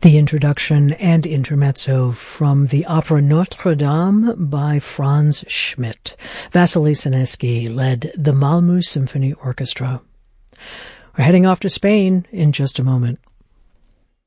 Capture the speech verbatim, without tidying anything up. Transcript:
The introduction and intermezzo from the opera Notre Dame by Franz Schmidt. Vasily Sineski led the Malmö Symphony Orchestra. We're heading off to Spain in just a moment.